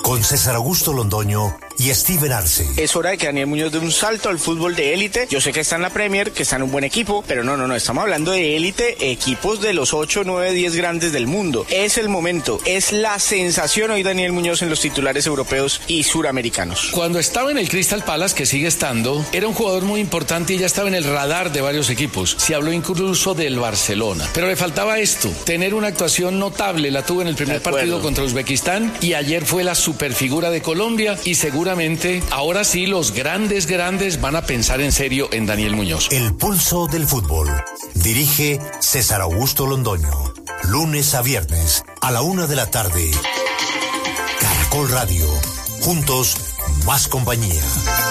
con César Augusto Londoño y Steven Arce. Es hora de que Daniel Muñoz dé un salto al fútbol de élite. Yo sé que está en la Premier, que está en un buen equipo, pero no, estamos hablando de élite, equipos de los 8, 9, 10 grandes del mundo. Es el momento, es la sensación hoy Daniel Muñoz en los titulares europeos y suramericanos. Cuando estaba en el Crystal Palace, que sigue estando, era un jugador muy importante y ya estaba en el radar de varios equipos. Se habló incluso del Barcelona, pero le faltaba esto, tener una actuación notable. La tuvo en el primer partido contra Uzbekistán y ayer fue la superfigura de Colombia y seguramente ahora sí los grandes van a pensar en serio en Daniel Muñoz. El pulso del fútbol. Dirige César Augusto Londoño. Lunes a viernes a la 1 de la tarde. Caracol Radio. Juntos, más compañía.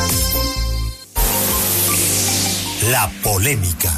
La polémica.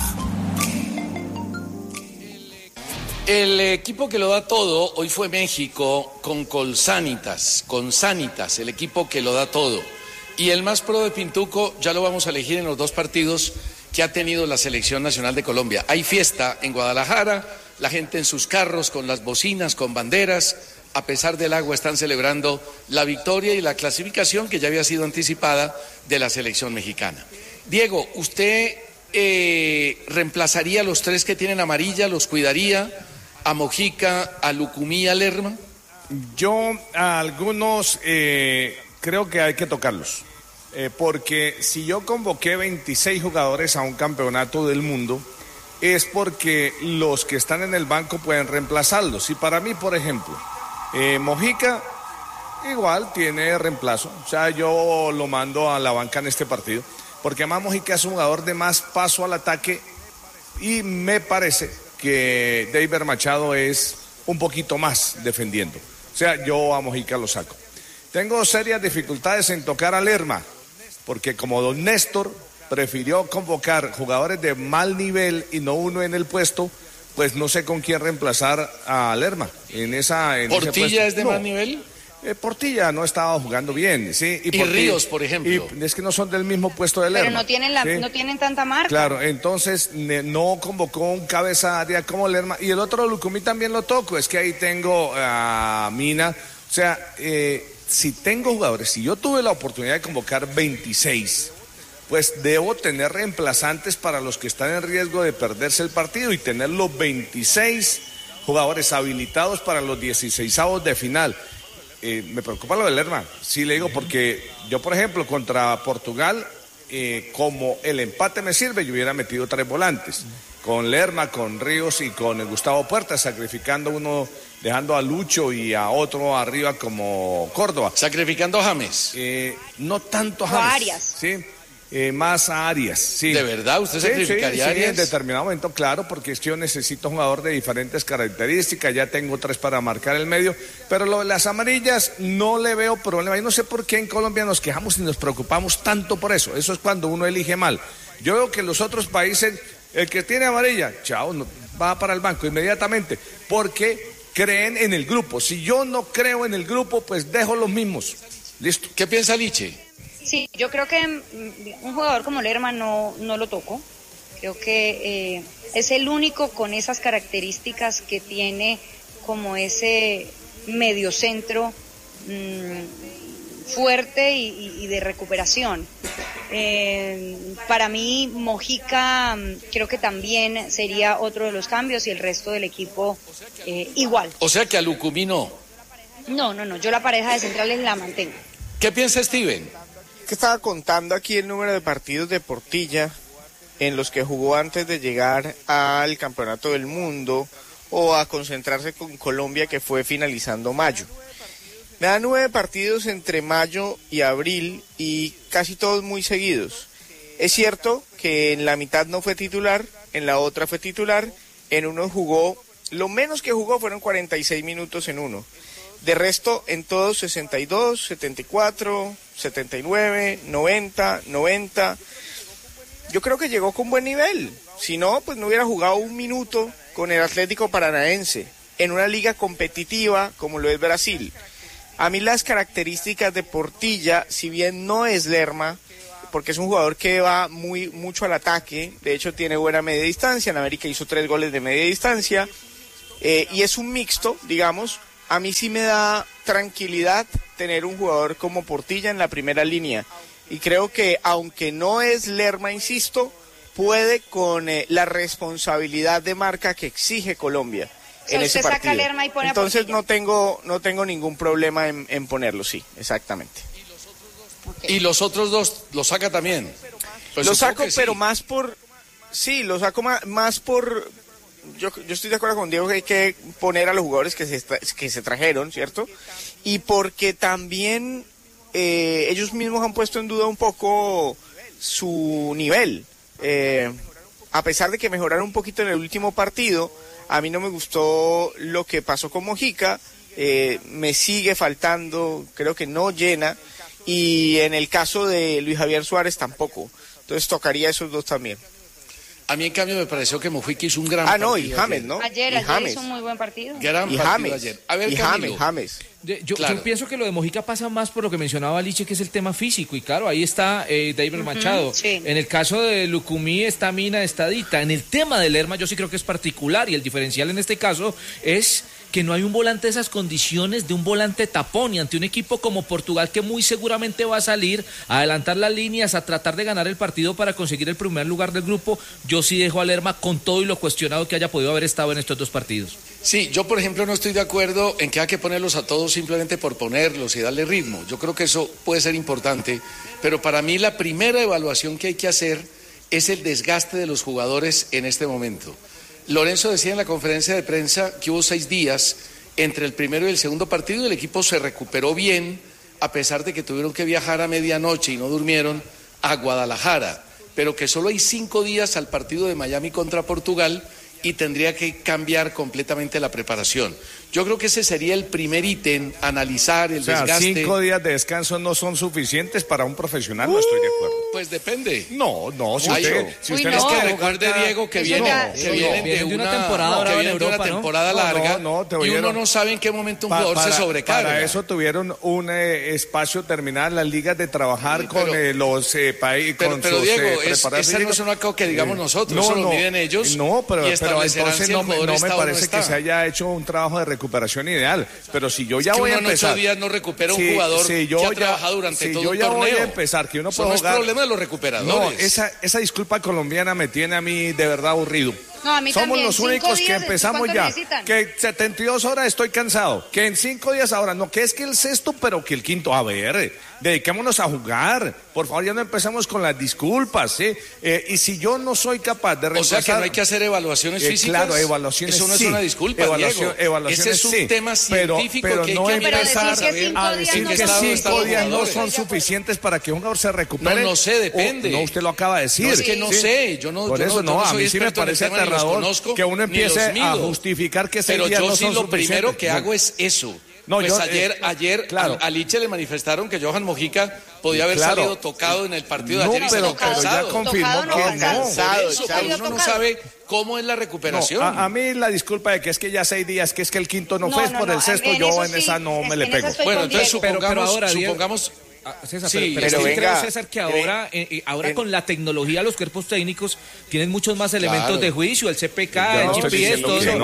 El equipo que lo da todo hoy fue México con Sanitas, el equipo que lo da todo. Y el más pro de Pintuco ya lo vamos a elegir en los 2 partidos que ha tenido la Selección Nacional de Colombia. Hay fiesta en Guadalajara, la gente en sus carros, con las bocinas, con banderas. A pesar del agua están celebrando la victoria y la clasificación que ya había sido anticipada de la selección mexicana. Diego, ¿usted reemplazaría a los 3 que tienen amarilla, los cuidaría? ¿A Mojica, a Lucumí, a Lerma? Yo a algunos creo que hay que tocarlos, porque si yo convoqué 26 jugadores a un campeonato del mundo, es porque los que están en el banco pueden reemplazarlos. Y para mí, por ejemplo, Mojica igual tiene reemplazo, o sea, yo lo mando a la banca en este partido, porque además Mojica es un jugador de más paso al ataque y me parece que David Machado es un poquito más defendiendo. O sea, yo a Mojica lo saco. Tengo serias dificultades en tocar a Lerma, porque como don Néstor prefirió convocar jugadores de mal nivel y no uno en el puesto, pues no sé con quién reemplazar a Lerma. ¿Portilla es de mal nivel? Portilla no estaba jugando bien, ¿sí? Y Ríos, por ejemplo. Y es que no son del mismo puesto de Lerma. Pero no tienen tanta marca. Claro, entonces no convocó un cabeza de área como Lerma. Y el otro Lucumí también lo toco, es que ahí tengo a Mina. O sea, si tengo jugadores, si yo tuve la oportunidad de convocar 26, pues debo tener reemplazantes para los que están en riesgo de perderse el partido y tener los 26 jugadores habilitados para los 16avos de final. Me preocupa lo de Lerma, sí le digo, porque yo, por ejemplo, contra Portugal, como el empate me sirve, yo hubiera metido 3 volantes, con Lerma, con Ríos y con Gustavo Puerta, sacrificando uno, dejando a Lucho y a otro arriba como Córdoba. ¿Sacrificando a James? No tanto a James. O a Arias. Sí. Más a Arias, sí. ¿De verdad? ¿Usted sacrificaría a Arias? Sí, en determinado momento, claro, porque es que yo necesito un jugador de diferentes características, ya tengo 3 para marcar el medio, pero las amarillas no le veo problema. Y no sé por qué en Colombia nos quejamos y nos preocupamos tanto por eso. Eso es cuando uno elige mal. Yo veo que en los otros países, el que tiene amarilla, chao, va para el banco inmediatamente, porque creen en el grupo. Si yo no creo en el grupo, pues dejo los mismos. Listo. ¿Qué piensa Liche? Sí, yo creo que un jugador como Lerma no lo toco. Creo que es el único con esas características que tiene como ese mediocentro fuerte y de recuperación. Para mí Mojica creo que también sería otro de los cambios y el resto del equipo igual. O sea que a Lucumí no. No, yo la pareja de centrales la mantengo. ¿Qué piensa Steven? Que estaba contando aquí el número de partidos de Portilla en los que jugó antes de llegar al Campeonato del Mundo o a concentrarse con Colombia, que fue finalizando mayo. Me da 9 partidos entre mayo y abril y casi todos muy seguidos. Es cierto que en la mitad no fue titular, en la otra fue titular, en uno jugó, lo menos que jugó fueron 46 minutos en uno. De resto, en todos 62, 74, 79, 90, 90. Yo creo que llegó con buen nivel. Si no, pues no hubiera jugado un minuto con el Atlético Paranaense en una liga competitiva como lo es Brasil. A mí las características de Portilla, si bien no es Lerma, porque es un jugador que va mucho al ataque, de hecho tiene buena media distancia, en América hizo 3 goles de media distancia, y es un mixto, digamos. A mí sí me da tranquilidad tener un jugador como Portilla en la primera línea. Y creo que, aunque no es Lerma, insisto, puede con la responsabilidad de marca que exige Colombia en ese partido. Saca Lerma y pone Entonces no tengo ningún problema en ponerlo, sí, exactamente. Y los otros dos los saca también. Pues lo saco, pero sí. más por... Sí, lo saco más por... Yo estoy de acuerdo con Diego que hay que poner a los jugadores que se trajeron, ¿cierto? Y porque también ellos mismos han puesto en duda un poco su nivel. A pesar de que mejoraron un poquito en el último partido, a mí no me gustó lo que pasó con Mojica, me sigue faltando, creo que no llena, y en el caso de Luis Javier Suárez tampoco. Entonces tocaría esos dos también. A mí en cambio me pareció que Mojica hizo un gran partido. No, y James, ¿no? Ayer hizo un muy buen partido. Gran y partido James, ayer. A ver, y James. Yo pienso que lo de Mojica pasa más por lo que mencionaba Liche, que es el tema físico. Y claro, ahí está David Machado. Sí. En el caso de Lucumí está Mina, está Dita. En el tema de Lerma yo sí creo que es particular. Y el diferencial en este caso es que no hay un volante de esas condiciones de un volante tapón. Y ante un equipo como Portugal, que muy seguramente va a salir a adelantar las líneas, a tratar de ganar el partido para conseguir el primer lugar del grupo, yo sí dejo a Lerma con todo y lo cuestionado que haya podido haber estado en estos dos partidos. Sí, yo por ejemplo no estoy de acuerdo en que hay que ponerlos a todos simplemente por ponerlos y darle ritmo. Yo creo que eso puede ser importante, pero para mí la primera evaluación que hay que hacer es el desgaste de los jugadores en este momento. Lorenzo decía en la conferencia de prensa que hubo 6 días entre el primero y el segundo partido y el equipo se recuperó bien, a pesar de que tuvieron que viajar a medianoche y no durmieron a Guadalajara, pero que solo hay 5 días al partido de Miami contra Portugal y tendría que cambiar completamente la preparación. Yo creo que ese sería el primer ítem, analizar el desgaste. 5 días de descanso no son suficientes para un profesional, no estoy de acuerdo. Pues depende. No, si usted es que recuerde, Diego, que vienen de una temporada larga y uno no sabe en qué momento un jugador se sobrecarga. Para eso tuvieron un espacio terminal las ligas de trabajar con los países. Pero Diego, esa no es una cosa que digamos nosotros, eso lo miden ellos. No, pero entonces no me parece que se haya hecho un trabajo de recuperación ideal. Pero si yo ya voy a empezar... en 8 días no recupera un jugador que ha trabajado durante todo un torneo. Voy a empezar, que uno puede jugar... Eso no es problema de los recuperadores. No, esa disculpa colombiana me tiene a mí de verdad aburrido. No, a mí Somos también. los únicos que empezamos ya. Necesitan? Que 72 horas estoy cansado. Que en 5 días ahora. No, que es que el sexto, pero que el quinto. A ver, dediquémonos a jugar. Por favor, ya no empezamos con las disculpas. Y si yo no soy capaz de reemplazar... O sea, que no hay que hacer evaluaciones físicas. Claro, evaluaciones Eso no sí. es una disculpa, Diego. Ese es un tema científico pero que no hay que empezar a decir que 5 días no son suficientes para que un jugador se recupere. No sé, depende. No, usted lo acaba de decir. No, es que no sé. Yo no, por eso no, a mí sí me parece aterrador que uno empiece a justificar que 6 días no son suficientes. Pero yo sí lo primero que hago es eso. Pues ayer claro. a Liche le manifestaron que Johan Mojica podía haber salido tocado en el partido de ayer y pero ya confirmó que no. Uno no sabe cómo es la recuperación. A mí la disculpa de que es que ya 6 días, que es que el quinto no fue por el sexto, yo en esa no me le pego. Bueno, entonces supongamos César, sí, pero venga, creo, César, que ahora con la tecnología los cuerpos técnicos tienen muchos más elementos de juicio, el CPK, el GPS,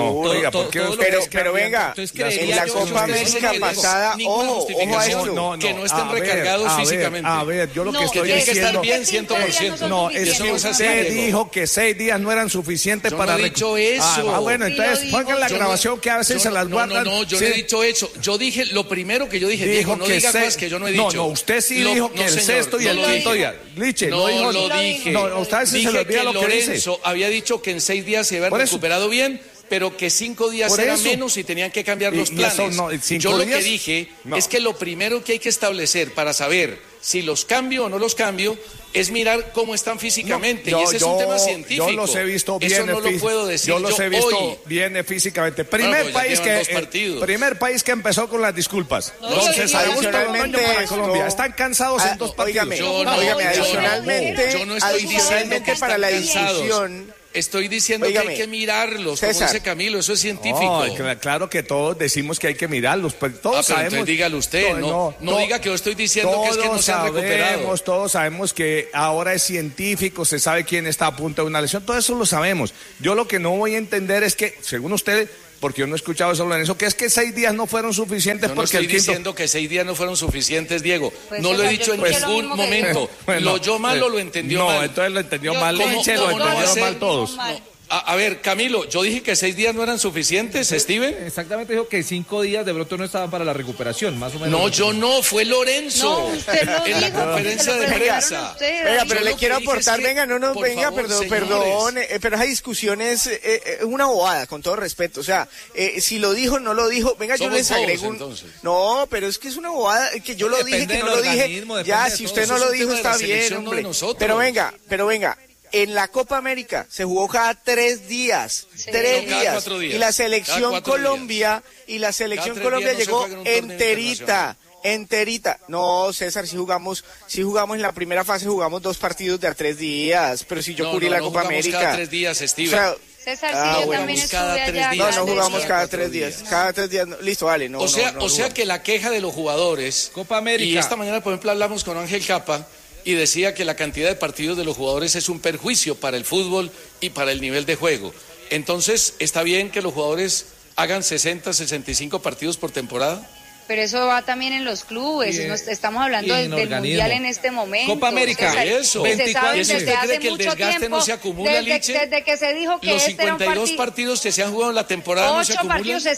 pero venga, en la Copa América pasada, ojo a esto, que no estén recargados físicamente. A ver, yo lo que estoy diciendo... Que estar bien 100%. No, es que usted dijo que 6 días no eran suficientes para... Yo no he dicho eso. Bueno, entonces pongan la grabación que a veces se las guardan. No, yo no he dicho eso. Yo dije, lo primero que yo dije, Diego, no diga cosas que yo no he dicho. No, usted sí dijo que el sexto y el quinto día. Liche, no lo dije. No, usted se le olvida lo que dice. Lorenzo había dicho que en 6 días se había recuperado bien, pero que 5 días era menos y tenían que cambiar los planes. Yo lo que dije es que lo primero que hay que establecer para saber si los cambio o no los cambio es mirar cómo están físicamente. Y ese es un tema científico. Yo los he visto bien. Eso no lo puedo decir. Yo los he visto bien físicamente. Primer país que empezó con las disculpas. Entonces, adicionalmente para Colombia. Están cansados en 2 partidos. Adicionalmente para la discusión. Estoy diciendo que hay que mirarlos, César, como dice Camilo, eso es científico. Claro que todos decimos que hay que mirarlos, pero todos sabemos. Entonces dígalo usted, no diga que yo estoy diciendo que es que no se han recuperado. Todos sabemos que ahora es científico, se sabe quién está a punto de una lesión, todo eso lo sabemos. Yo lo que no voy a entender es que, según usted, porque yo no he escuchado eso, Lorenzo, que es que 6 días no fueron suficientes Yo no porque estoy el quinto... diciendo que 6 días no fueron suficientes, Diego. Pues no lo he yo dicho en escuché lo ningún mismo que momento. Bueno, Lo oyó mal o lo entendió mal. No, entonces lo entendió Yo- mal, ¿cómo- Liche, lo cómo entendieron hacer? mal todos. A ver, Camilo, yo dije que 6 días no eran suficientes, Steven. Exactamente, dijo que 5 días de pronto no estaban para la recuperación, más o menos. No, yo no, fue Lorenzo. No, usted lo en la dijo, conferencia se lo de preguntaron prensa. ustedes. Venga, Yo pero le lo que quiero dije aportar, es que, venga, por venga, favor, perdón, señores. pero esa discusión es una bobada, con todo respeto. O sea, si lo dijo, no lo dijo, venga, yo Somos les agrego todos, un... entonces. No, pero es que es una bobada, que yo lo dije, Depende que no del lo dije. organismo, depende Ya, de si todo. usted Eso no es lo un dijo, tema de la está bien, selección, no de hombre. nosotros. Pero venga, en la Copa América se jugó cada 3 días, Sí. 3 No, cada días. 4 días. Y la Cada selección 4 Colombia, y la selección Cada 3 Colombia días no se llegó juega en un torneo enterita. Enterita. No, César, si jugamos en la primera fase, jugamos 2 partidos de a 3 días, pero si yo cubrí la Copa jugamos América. cada 3 días, O Steven. sea, César, Ah, sí, yo bueno, también cada estuve 3 allá. días. no jugamos días. cada Cuatro 3 días. días. Cada 3 días. Listo, vale. No, O sea, no, o sea que la queja de los jugadores. Copa América. Y esta mañana, por ejemplo, hablamos con Ángel Capa y decía que la cantidad de partidos de los jugadores es un perjuicio para el fútbol y para el nivel de juego. Entonces, ¿está bien que los jugadores hagan 60, 65 partidos por temporada? Pero eso va también en los clubes, Y en- estamos hablando y en del organismo. Mundial en este momento. Copa América, César, eso. que se 24. sabe ¿Y si desde usted cree hace que el mucho desgaste tiempo, no se acumula, Liche? desde que se dijo que Los este era un 52 partido. partidos que se han jugado en la temporada no se 8 acumulan. partidos se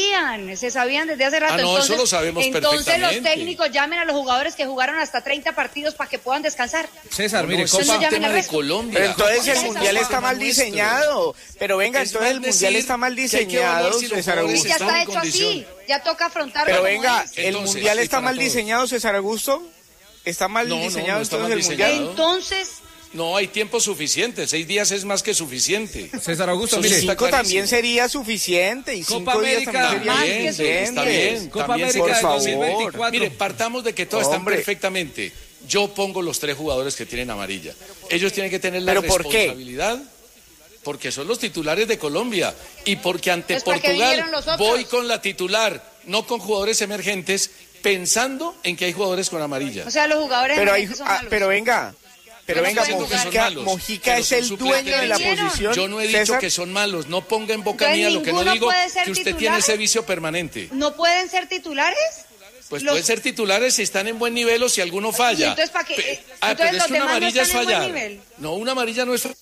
sabían desde hace rato. Ah, no, entonces, eso lo sabemos entonces perfectamente. los técnicos llamen a los jugadores que jugaron hasta 30 partidos para que puedan descansar. César, No, mire, eso es no un llamen tema al de resto. Colombia. Pero entonces Ese el es mundial el está mal nuestro. diseñado. Pero venga, Es entonces el mal mundial decir está mal que hay que diseñado, evaluar si los César jugadores Augusto. Ya están está en hecho condición. así, ya toca afrontarlo. Pero como venga, es. el Entonces, mundial sí, está para mal todos. diseñado, César Augusto. Está mal No, no, diseñado no está entonces mal el mundial. diseñado. Entonces, No, hay tiempo suficiente. 6 días es más que suficiente. César Augusto, Eso mire. sí está 5 también clarísimo. sería suficiente. Y Copa 5 días América, también sería más que Bien, suficiente. está bien. Copa también América por de favor. 2024. Mire, partamos de que todos están Hombre. perfectamente. Yo pongo los 3 jugadores que tienen amarilla. Ellos tienen que tener la ¿Pero por qué? responsabilidad. Porque son los titulares de Colombia. Y porque ante Pues, ¿para qué Portugal vinieron los otros? voy con la titular, no con jugadores emergentes, pensando en que hay jugadores con amarilla. o sea, los jugadores Pero, emergentes son malos. pero venga. Pero Yo no venga, estoy diciendo que son malos, Mojica pero es son el suplentes. dueño de la ¿Vinieron? posición. Yo no he dicho César, que son malos. No ponga en boca Entonces, mía lo que no ¿ninguno digo, puede ser que usted tiene titular? ese vicio permanente. ¿No pueden ser titulares? Pues Los- pueden ser titulares si están en buen nivel o si alguno falla. ¿Y entonces para qué? Entonces Entonces es los que una demás no amarilla es están en buen fallar. nivel. No, una amarilla no es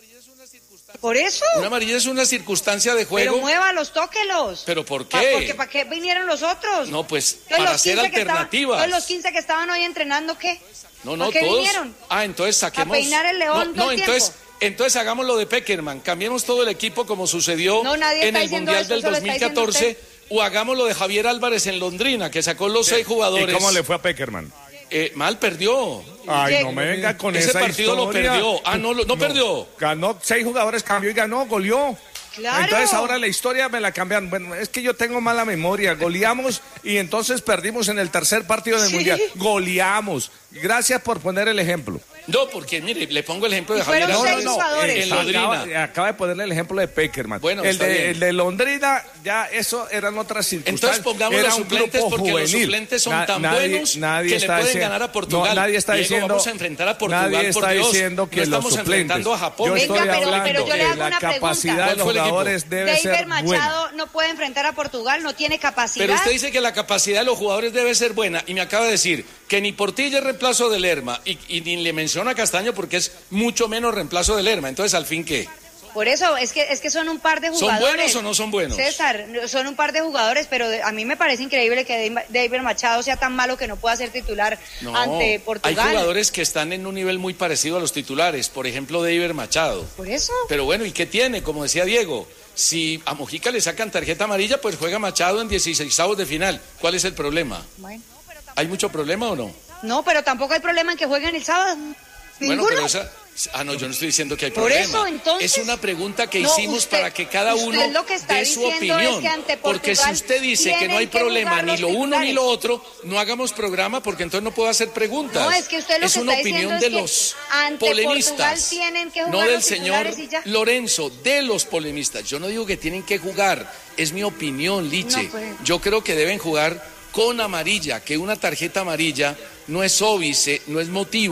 ¿Por eso? una amarilla es una circunstancia de juego. Pero muévalos, tóquelos. ¿Pero por qué? Porque ¿para qué vinieron los otros? No, pues Entonces, para los hacer 15 que estaban- alternativas. entonces, los 15 que estaban hoy entrenando, ¿qué? No, no, ¿Para qué todos. vinieron? Ah, entonces saquemos. ¿A peinar el león No, todo el entonces hagamos lo de Peckerman. Cambiemos todo el equipo como sucedió No, nadie en está el diciendo Mundial eso, del eso lo está diciendo 2014. O hagamos lo de Javier Álvarez en Londrina, que sacó los 6 jugadores. ¿Y cómo le fue a Peckerman? Mal perdió. Ay, ¿Qué? no me venga con Ese esa partido lo historia. perdió. Ah, no perdió. Ganó 6 jugadores, cambió y ganó, goleó. Claro. Entonces ahora la historia me la cambian. Bueno, es que yo tengo mala memoria. Goleamos y entonces perdimos en el tercer partido del Sí. Mundial. Goleamos. Gracias por poner el ejemplo. No, porque mire, le pongo el ejemplo de Y fueron Javier seis Álvarez jugadores. en Londrina. Acaba de ponerle el ejemplo de Peckerman. Bueno, el está bien. el de Londrina, ya eso eran otras circunstancias. Entonces pongamos Era los un suplentes grupo porque los juvenil. suplentes son tan nadie- buenos nadie que le está pueden diciendo- ganar a Portugal. No, nadie está Diego, diciendo. vamos a enfrentar a Portugal, Nadie por está Dios. diciendo que No los estamos suplentes. enfrentando a Japón. Yo Venga, estoy pero hablando yo le que hago la una capacidad pregunta. de los ¿Cuál fue el jugadores debe ser David buena. Machado no puede enfrentar a Portugal, no tiene capacidad. Pero usted dice que la capacidad de los jugadores debe ser buena y me acaba de decir que ni Portilla es reemplazo de Lerma y ni le menciona a Castaño porque es mucho menos reemplazo de Lerma. Entonces, ¿al fin qué? Por eso, es que son un par de ¿Son jugadores. buenos o no son buenos? César, son un par de jugadores, pero a mí me parece increíble que David Machado sea tan malo que no pueda ser titular No, ante Portugal. hay jugadores que están en un nivel muy parecido a los titulares, por ejemplo, David Machado. Por eso. Pero bueno, ¿y qué tiene? Como decía Diego, si a Mojica le sacan tarjeta amarilla, pues juega Machado en 16avos de final. ¿Cuál es el problema? Bueno. ¿Hay mucho problema o no? No, pero tampoco hay problema en que jueguen el sábado. Bueno, Ninguno. pero esa... Ah, no, yo no estoy diciendo que hay Por problema. eso, entonces... Es una pregunta que No, hicimos usted- para que cada usted uno lo que está dé su diciendo es opinión. que ante Porque si Portugal usted dice que no hay tienen que problema jugar ni los lo uno ni titulares. lo otro, no hagamos programa porque entonces no puedo hacer preguntas. No, es que usted lo es que una está opinión diciendo de es que los ante Portugal polemistas. tienen que jugar no del los señor titulares y ya. Lorenzo, de los polemistas. Yo no digo que tienen que jugar, es mi opinión, Liche. No, pues. Yo creo que deben jugar con amarilla, que una tarjeta amarilla no es óbice, no es motivo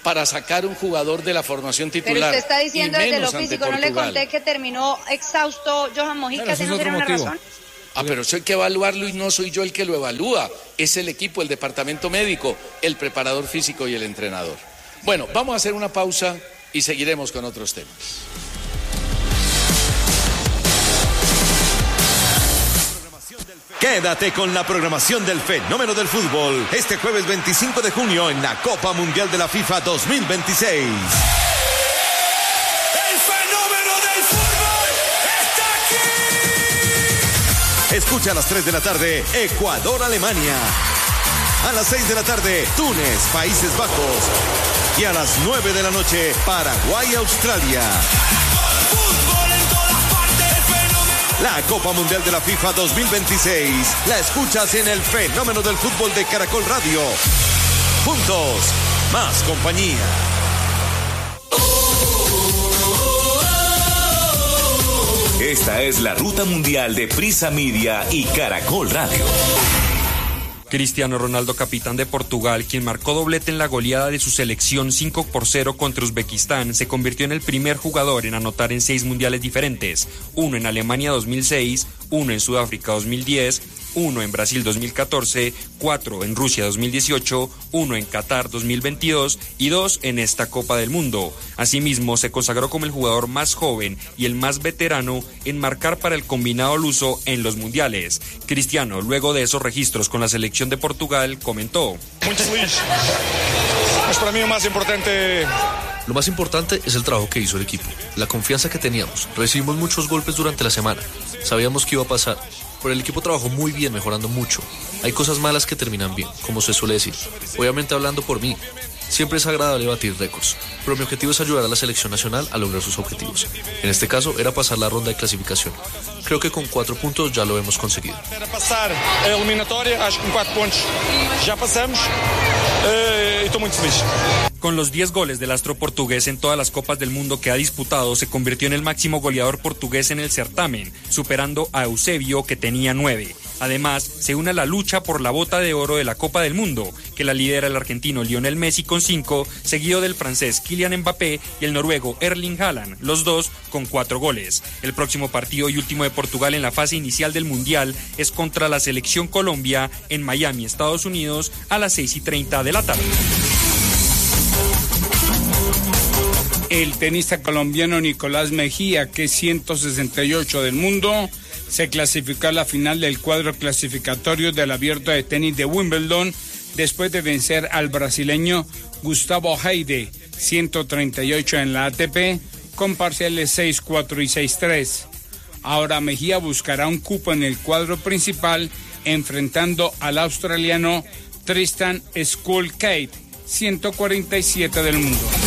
para sacar un jugador de la formación titular. Pero usted está diciendo desde lo físico, ¿no le Portugal. conté que terminó exhausto Johan Mojica? Claro, ¿Esa no tiene una razón? Pero eso hay que evaluarlo y no soy yo el que lo evalúa. Es el equipo, el departamento médico, el preparador físico y el entrenador. Bueno, vamos a hacer una pausa y seguiremos con otros temas. Quédate con la programación del fenómeno del fútbol este jueves 25 de junio en la Copa Mundial de la FIFA 2026. El fenómeno del fútbol está aquí. Escucha a las 3 de la tarde Ecuador-Alemania. A las 6 de la tarde Túnez, Países Bajos. Y a las 9 de la noche Paraguay-Australia. Fútbol en todas partes, el fenómeno. La Copa Mundial de la FIFA 2026 la escuchas en el fenómeno del fútbol de Caracol Radio. Juntos, más compañía. Esta es la ruta mundial de Prisa Media y Caracol Radio. Cristiano Ronaldo, capitán de Portugal, quien marcó doblete en la goleada de su selección 5-0 contra Uzbekistán, se convirtió en el primer jugador en anotar en 6 mundiales diferentes, uno en Alemania 2006, uno en Sudáfrica 2010, uno en Brasil 2014, 4 en Rusia 2018, 1 en Qatar 2022 y 2 en esta Copa del Mundo. Asimismo, se consagró como el jugador más joven y el más veterano en marcar para el combinado luso en los mundiales. Cristiano, luego de esos registros con la selección de Portugal, comentó: Muy feliz. Es para mí lo más importante. Lo más importante es el trabajo que hizo el equipo, la confianza que teníamos. Recibimos muchos golpes durante la semana, sabíamos que iba a pasar, pero el equipo trabajó muy bien, mejorando mucho. Hay cosas malas que terminan bien, como se suele decir. Obviamente hablando por mí, siempre es agradable batir récords, pero mi objetivo es ayudar a la selección nacional a lograr sus objetivos. En este caso era pasar la ronda de clasificación. Creo que con 4 puntos ya lo hemos conseguido. Para pasar a eliminatoria, acho que con 4 puntos ya pasamos. Estoy muy feliz. Con los 10 goles del astro portugués en todas las copas del mundo que ha disputado, se convirtió en el máximo goleador portugués en el certamen, superando a Eusebio, que tenía 9. Además, se une a la lucha por la bota de oro de la Copa del Mundo, que la lidera el argentino Lionel Messi con 5, seguido del francés Kylian Mbappé y el noruego Erling Haaland, los dos con 4 goles. El próximo partido y último de Portugal en la fase inicial del Mundial es contra la selección Colombia en Miami, Estados Unidos, a las 6:30 de la tarde. El tenista colombiano Nicolás Mejía, que es 168 del mundo, se clasificó a la final del cuadro clasificatorio del Abierto de Tenis de Wimbledon después de vencer al brasileño Gustavo Heide, 138 en la ATP, con parciales 6-4 y 6-3. Ahora Mejía buscará un cupo en el cuadro principal, enfrentando al australiano Tristan Skulkate, 147 del mundo.